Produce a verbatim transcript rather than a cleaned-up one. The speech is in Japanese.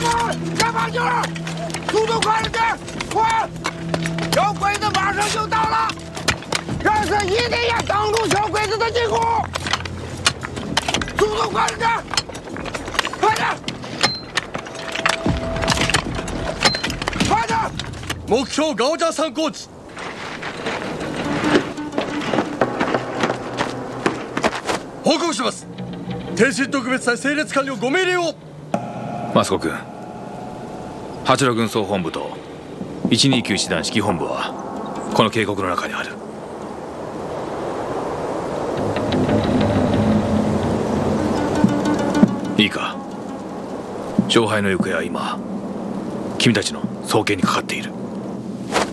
们，加把劲儿，速度快了点，快！小鬼子马上就到了，这次一定要挡住小鬼子的进攻，速度快了点，快点，快点！ 目標ガオジャ参考値。報告します。挺身特別隊整列完了ご命令を。 マスコ君、八路軍総本部といちにきゅう師団指揮本部はこの渓谷の中にある。いいか、勝敗の行方は今君たちの双肩にかかっている。